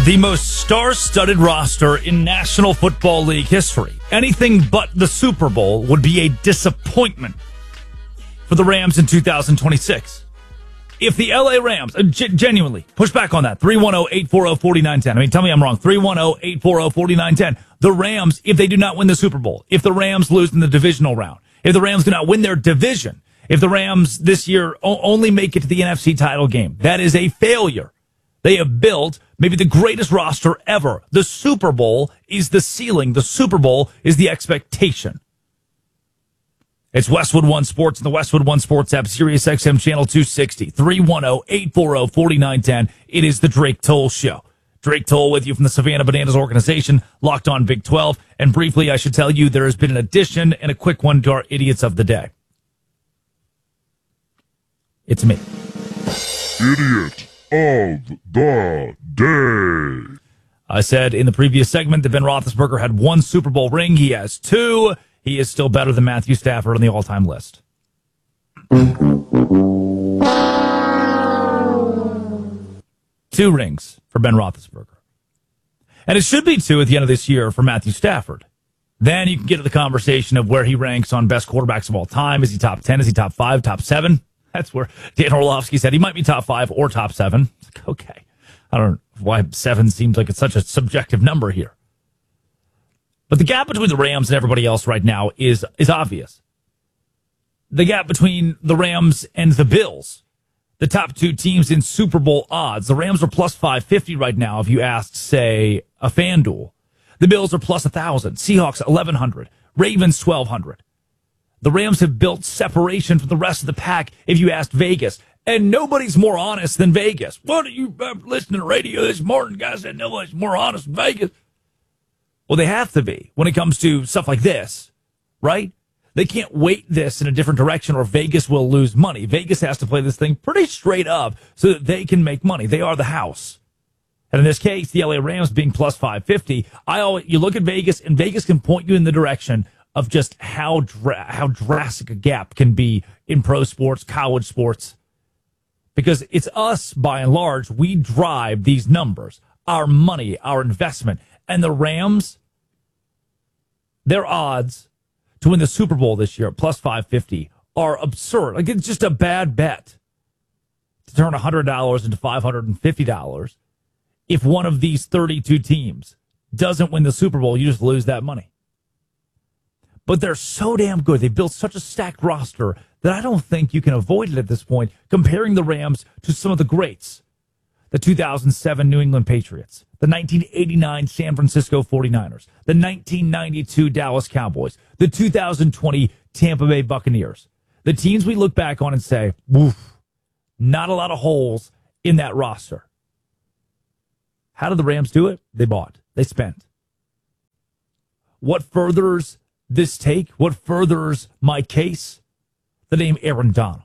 The most star-studded roster in National Football League history. Anything but the Super Bowl would be a disappointment for the Rams in 2026. If the LA Rams, genuinely, push back on that, 310-840-4910. I mean, tell me I'm wrong, 310-840-4910. The Rams, if they do not win the Super Bowl, if the Rams lose in the divisional round, if the Rams do not win their division, if the Rams this year only make it to the NFC title game, that is a failure. They have built maybe the greatest roster ever. The Super Bowl is the ceiling. The Super Bowl is the expectation. It's Westwood One Sports and the Westwood One Sports app, Sirius XM Channel 260, 310-840-4910. It is the Drake Toll Show. Drake Toll with you from the Savannah Bananas organization, Locked On Big 12. And briefly, I should tell you there has been an addition and a quick one to our Idiots of the Day. It's me. Idiot of the Day. I said in the previous segment that Ben Roethlisberger had one Super Bowl ring. He has two. He is still better than Matthew Stafford on the all-time list. 2 rings for Ben Roethlisberger. And it should be 2 at the end of this year for Matthew Stafford. Then you can get to the conversation of where he ranks on best quarterbacks of all time. Is he top 10? Is he top 5? Top 7? That's where Dan Orlovsky said he might be top 5 or top 7. It's like, okay. I don't know why 7 seems like it's such a subjective number here. But the gap between the Rams and everybody else right now is obvious. The gap between the Rams and the Bills, the top 2 teams in Super Bowl odds. The Rams are plus 550 right now if you asked, say, a FanDuel. The Bills are plus 1,000. Seahawks 1,100. Ravens 1,200. The Rams have built separation from the rest of the pack if you asked Vegas. And nobody's more honest than Vegas. What are you listening to radio this morning? Guys said nobody's more honest than Vegas. Well, they have to be when it comes to stuff like this, right? They can't weight this in a different direction or Vegas will lose money. Vegas has to play this thing pretty straight up so that they can make money. They are the house. And in this case, the LA Rams being plus 550, you look at Vegas, and Vegas can point you in the direction of just how drastic a gap can be in pro sports, college sports. Because it's us, by and large, we drive these numbers, our money, our investment. And the Rams, their odds to win the Super Bowl this year, plus 550, are absurd. Like, it's just a bad bet to turn $100 into $550. If one of these 32 teams doesn't win the Super Bowl, you just lose that money. But they're so damn good. They built such a stacked roster that I don't think you can avoid it at this point, comparing the Rams to some of the greats. The 2007 New England Patriots, the 1989 San Francisco 49ers, the 1992 Dallas Cowboys, the 2020 Tampa Bay Buccaneers. The teams we look back on and say, woof, not a lot of holes in that roster. How did the Rams do it? They bought. They spent. What furthers this take? What furthers my case? The name Aaron Donald.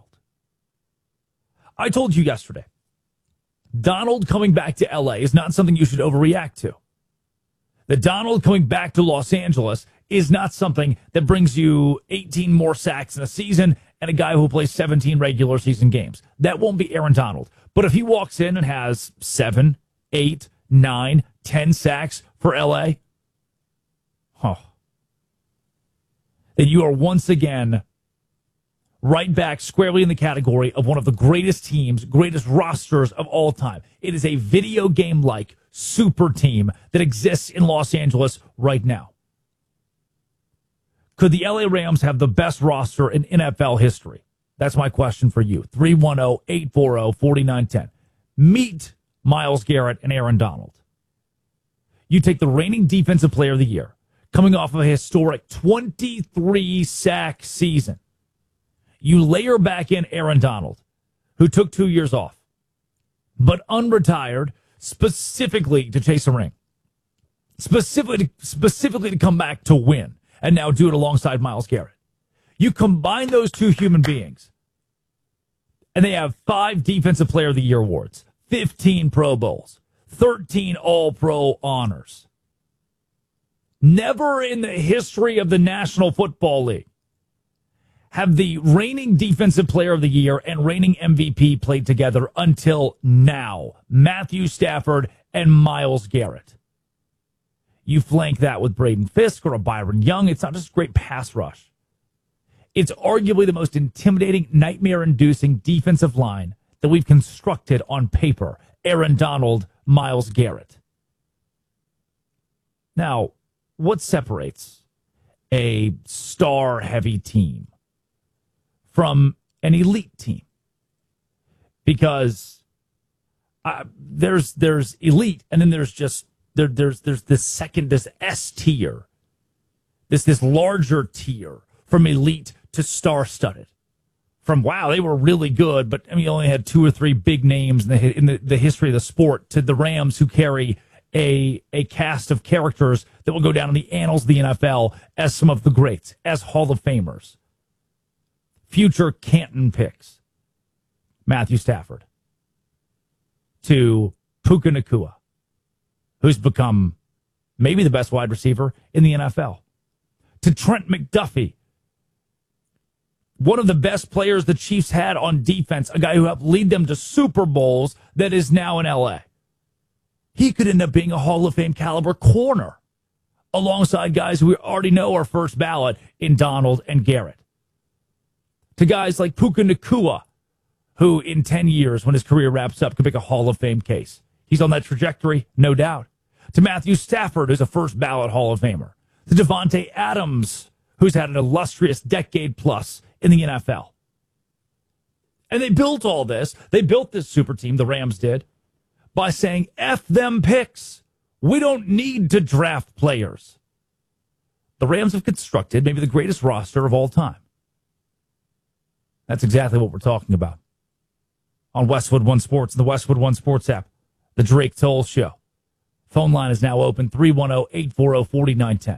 I told you yesterday, Donald coming back to LA is not something you should overreact to. The Donald coming back to Los Angeles is not something that brings you 18 more sacks in a season and a guy who plays 17 regular season games. That won't be Aaron Donald. But if he walks in and has 7, 8, 9, 10 sacks for LA, then you are once again right back squarely in the category of one of the greatest teams, greatest rosters of all time. It is a video game-like super team that exists in Los Angeles right now. Could the LA Rams have the best roster in NFL history? That's my question for you. 310-840-4910. Meet Myles Garrett and Aaron Donald. You take the reigning defensive player of the year, coming off of a historic 23-sack season. You layer back in Aaron Donald, who took 2 years off, but unretired specifically to chase a ring, specifically to come back to win, and now do it alongside Myles Garrett. You combine those 2 human beings, and they have 5 Defensive Player of the Year awards, 15 Pro Bowls, 13 All-Pro honors. Never in the history of the National Football League have the reigning Defensive Player of the Year and reigning MVP played together until now. Matthew Stafford and Myles Garrett. You flank that with Braden Fisk or a Byron Young. It's not just a great pass rush. It's arguably the most intimidating, nightmare-inducing defensive line that we've constructed on paper. Aaron Donald, Myles Garrett. Now, what separates a star-heavy team from an elite team? Because there's elite, and then there's just there's this second, this S tier, this larger tier from elite to star-studded. From, wow, they were really good, but I mean, you only had 2 or 3 big names in the history of the sport, to the Rams, who carry a cast of characters that will go down in the annals of the NFL as some of the greats, as Hall of Famers. Future Canton picks. Matthew Stafford. To Puka Nacua, who's become maybe the best wide receiver in the NFL. To Trent McDuffie, one of the best players the Chiefs had on defense, a guy who helped lead them to Super Bowls, that is now in L.A. He could end up being a Hall of Fame caliber corner alongside guys who we already know are first ballot in Donald and Garrett. To guys like Puka Nacua, who in 10 years, when his career wraps up, could make a Hall of Fame case. He's on that trajectory, no doubt. To Matthew Stafford, who's a first ballot Hall of Famer. To Devontae Adams, who's had an illustrious decade plus in the NFL. And they built all this. They built this super team, the Rams did, by saying, F them picks. We don't need to draft players. The Rams have constructed maybe the greatest roster of all time. That's exactly what we're talking about. On Westwood One Sports, the Westwood One Sports app, the Drake Toll Show. Phone line is now open, 310-840-4910.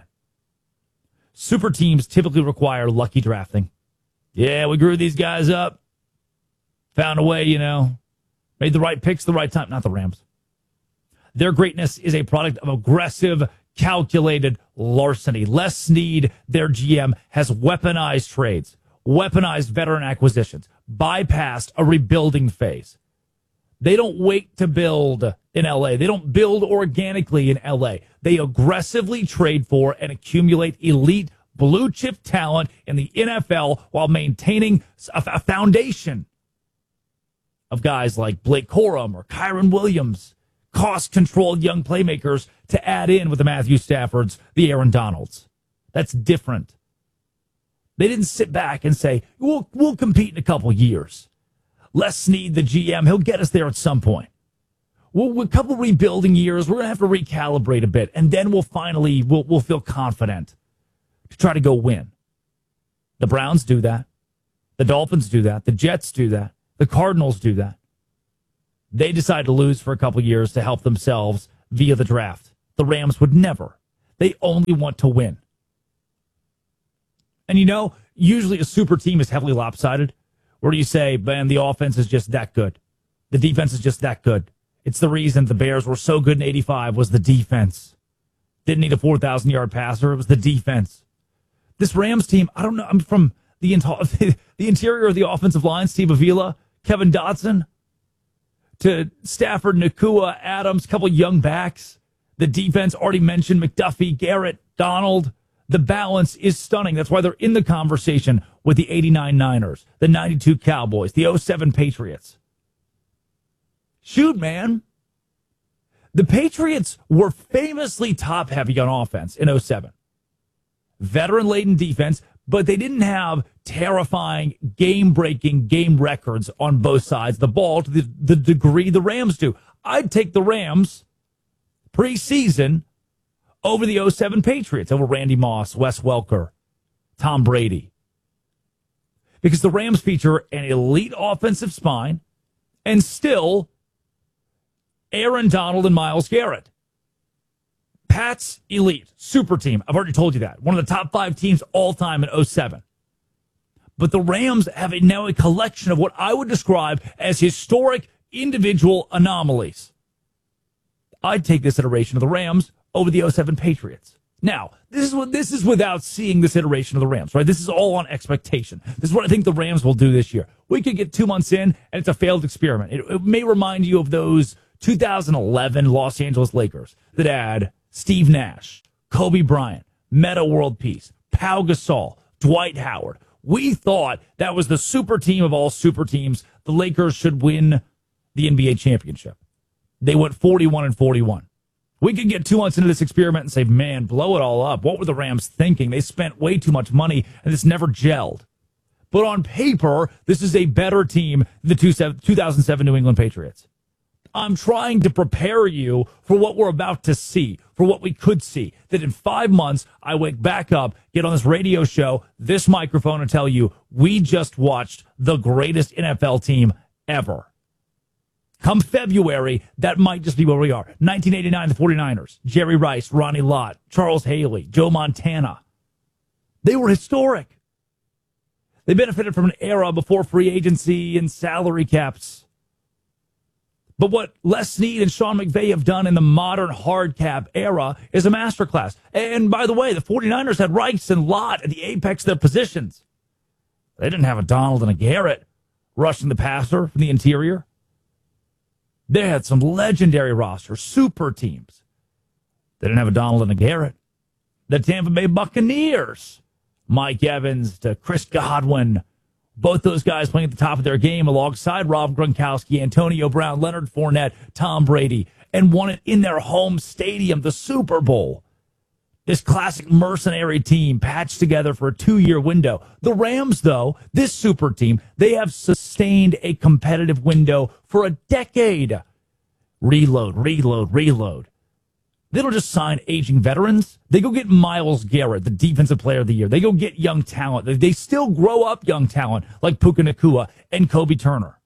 Super teams typically require lucky drafting. Yeah, we grew these guys up. Found a way, made the right picks the right time. Not the Rams. Their greatness is a product of aggressive, calculated larceny. Les Snead, their GM, has weaponized trades, weaponized veteran acquisitions, bypassed a rebuilding phase. They don't wait to build in L.A. They don't build organically in L.A. They aggressively trade for and accumulate elite blue chip talent in the NFL while maintaining a foundation of guys like Blake Corum or Kyron Williams, cost-controlled young playmakers to add in with the Matthew Staffords, the Aaron Donalds. That's different. They didn't sit back and say, we'll compete in a couple years. Les Snead, the GM, he'll get us there at some point. A couple rebuilding years, we're going to have to recalibrate a bit, and then we'll feel confident to try to go win. The Browns do that. The Dolphins do that. The Jets do that. The Cardinals do that. They decide to lose for a couple years to help themselves via the draft. The Rams would never. They only want to win. And usually a super team is heavily lopsided, where you say, man, the offense is just that good. The defense is just that good. It's the reason the Bears were so good in 85 was the defense. Didn't need a 4,000-yard passer. It was the defense. This Rams team, I don't know. I'm from the interior of the offensive line, Steve Avila, Kevin Dotson, to Stafford, Nacua, Adams, a couple young backs. The defense, already mentioned, McDuffie, Garrett, Donald. The balance is stunning. That's why they're in the conversation with the 89 Niners, the 92 Cowboys, the 07 Patriots. Shoot, man. The Patriots were famously top-heavy on offense in 07. Veteran-laden defense, but they didn't have terrifying, game-breaking game records on both sides of the ball to the degree the Rams do. I'd take the Rams preseason over the 07 Patriots, over Randy Moss, Wes Welker, Tom Brady. Because the Rams feature an elite offensive spine and still Aaron Donald and Myles Garrett. Pats, elite, super team. I've already told you that. One of the top 5 teams all time in 07. But the Rams have now a collection of what I would describe as historic individual anomalies. I'd take this iteration of the Rams over the 07 Patriots. Now, this is without seeing this iteration of the Rams, right? This is all on expectation. This is what I think the Rams will do this year. We could get 2 months in, and it's a failed experiment. It may remind you of those 2011 Los Angeles Lakers that had Steve Nash, Kobe Bryant, Metta World Peace, Pau Gasol, Dwight Howard. We thought that was the super team of all super teams. The Lakers should win the NBA championship. They went 41-41. We could get 2 months into this experiment and say, man, blow it all up. What were the Rams thinking? They spent way too much money, and this never gelled. But on paper, this is a better team than the 2007 New England Patriots. I'm trying to prepare you for what we're about to see, for what we could see. That in 5 months, I wake back up, get on this radio show, this microphone, and tell you, we just watched the greatest NFL team ever. Come February, that might just be where we are. 1989, the 49ers, Jerry Rice, Ronnie Lott, Charles Haley, Joe Montana. They were historic. They benefited from an era before free agency and salary caps. But what Les Snead and Sean McVay have done in the modern hard cap era is a masterclass. And by the way, the 49ers had Rice and Lott at the apex of their positions. They didn't have a Donald and a Garrett rushing the passer from the interior. They had some legendary rosters, super teams. They didn't have a Donald and a Garrett. The Tampa Bay Buccaneers, Mike Evans to Chris Godwin, both those guys playing at the top of their game alongside Rob Gronkowski, Antonio Brown, Leonard Fournette, Tom Brady, and won it in their home stadium, the Super Bowl. This classic mercenary team patched together for a 2-year window. The Rams, though, this super team, they have sustained a competitive window for a decade. Reload, reload, reload. They don't just sign aging veterans. They go get Myles Garrett, the defensive player of the year. They go get young talent. They still grow up young talent like Puka Nacua and Kobe Turner.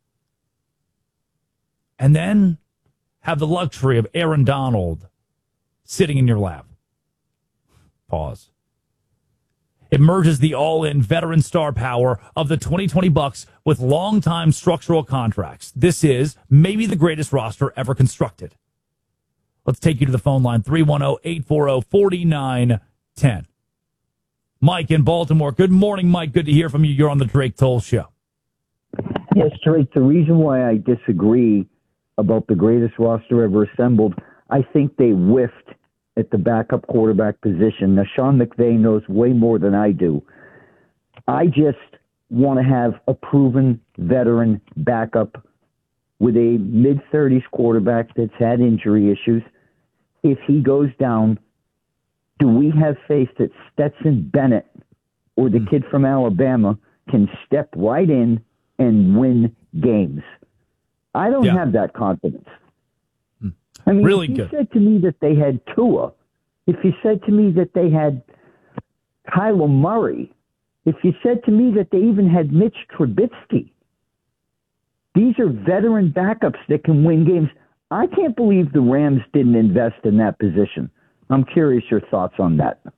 And then have the luxury of Aaron Donald sitting in your lap. Pause. It merges the all-in veteran star power of the 2020 Bucks with long-time structural contracts. This is maybe the greatest roster ever constructed. Let's take you to the phone line, 310-840-4910. Mike in Baltimore. Good morning, Mike. Good to hear from you. You're on the Drake Toll Show. Yes, Drake, the reason why I disagree about the greatest roster ever assembled, I think they whiffed at the backup quarterback position. Now, Sean McVay knows way more than I do. I just want to have a proven veteran backup with a mid-30s quarterback that's had injury issues. If he goes down, do we have faith that Stetson Bennett or the kid from Alabama can step right in and win games? I don't have that confidence. I mean, really if you good. said to me that they had Tua, if you said to me that they had Kyler Murray, if you said to me that they even had Mitch Trubisky, these are veteran backups that can win games. I can't believe the Rams didn't invest in that position. I'm curious your thoughts on that.